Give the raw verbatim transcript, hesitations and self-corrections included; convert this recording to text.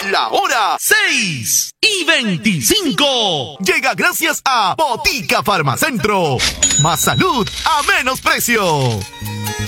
La hora seis y veinticinco. Llega gracias a Botica Farmacentro. Más salud a menos precio.